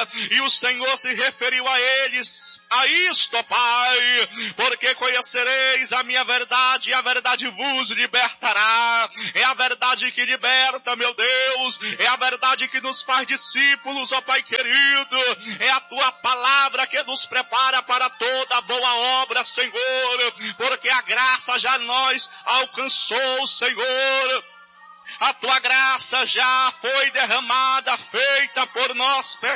e o Senhor se referiu a eles, a isto, ó Pai, porque conhecereis a minha verdade e a verdade vos libertará. É a verdade que liberta, meu Deus, é a verdade que nos faz discípulos, ó Pai querido, é a tua palavra que nos prepara para toda boa obra, Senhor, porque a graça já nós alcançou, Senhor. A tua graça já foi derramada, feita por nós